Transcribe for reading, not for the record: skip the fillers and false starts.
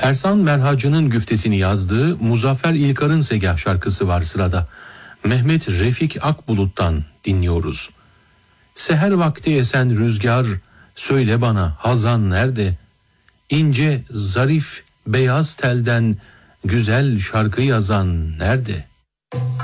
Ersan Merhacı'nın güftesini yazdığı Muzaffer İlkar'ın Segah şarkısı var sırada. Mehmet Refik Akbulut'tan dinliyoruz. Seher vakti esen rüzgar, söyle bana hazan nerede? İnce, zarif, beyaz telden güzel şarkı yazan nerede?